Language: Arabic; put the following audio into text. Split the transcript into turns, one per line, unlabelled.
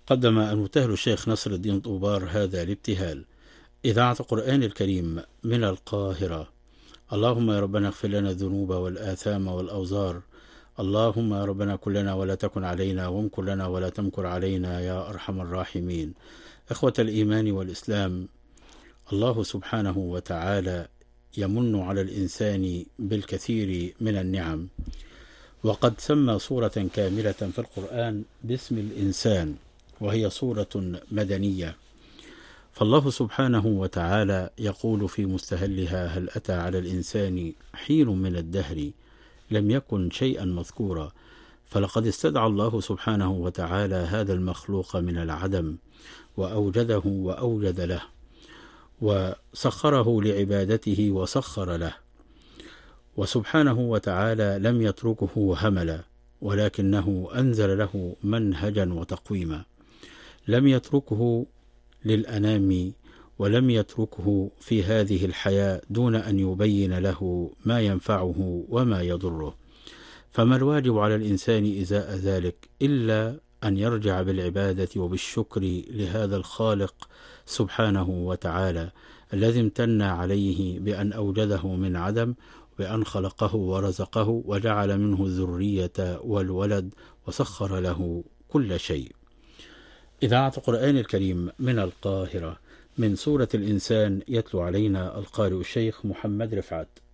قدم المبتهل الشيخ نصر الدين طوبار هذا الابتهال: إذاعة القرآن الكريم من القاهرة. اللهم يا ربنا اغفر لنا الذنوب والآثام والأوزار. اللهم يا ربنا كن لنا ولا تكن علينا، وامكر لنا ولا تمكر علينا يا أرحم الراحمين. إخوة الإيمان والإسلام، الله سبحانه وتعالى يمن على الإنسان بالكثير من النعم، وقد سمى سورة كاملة في القرآن باسم الإنسان، وهي سورة مدنية. فالله سبحانه وتعالى يقول في مستهلها: هل أتى على الإنسان حين من الدهر لم يكن شيئا مذكورا. فلقد استدعى الله سبحانه وتعالى هذا المخلوق من العدم، وأوجده وأوجد له، وسخره لعبادته وسخر له. وسبحانه وتعالى لم يتركه هملا، ولكنه أنزل له منهجا وتقويما. لم يتركه للأنام، ولم يتركه في هذه الحياة دون أن يبين له ما ينفعه وما يضره. فما الواجب على الإنسان إزاء ذلك إلا أن يرجع بالعبادة وبالشكر لهذا الخالق سبحانه وتعالى، الذي امتن عليه بأن أوجده من عدم، بأن خلقه ورزقه وجعل منه الذرية والولد، وسخر له كل شيء. إذاعة القرآن الكريم من القاهرة، من سورة الإنسان، يتلو علينا القارئ الشيخ محمد رفعت.